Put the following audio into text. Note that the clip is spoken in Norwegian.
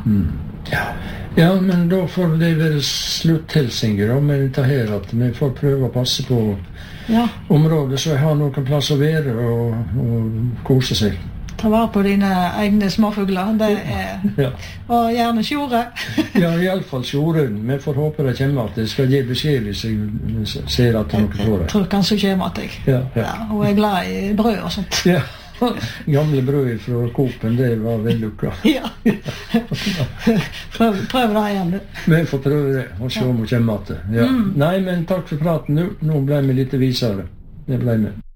Ja, men da får det være slutthilsinger da, men det her at vi får prøve å passe på området, så jeg har noen plass å være og kose seg. Ta vare på dine egne småfugler, det og gjerne sjore. Ja, i alle fall sjorun. Vi får håpe det kommer at det skal gi beskjed hvis jeg ser at noen får det. Jeg tror kanskje kommer at jeg. Og er glad i brød og sånt. Ja. Gamle brød fra Coop-en, det var vellukka. Ja. Prøv det igjen, du. Vi får prøve det, og se om hun kommer til. Ja. Nei, men takk for praten nå. Nå ble vi litt visere. Det ble vi.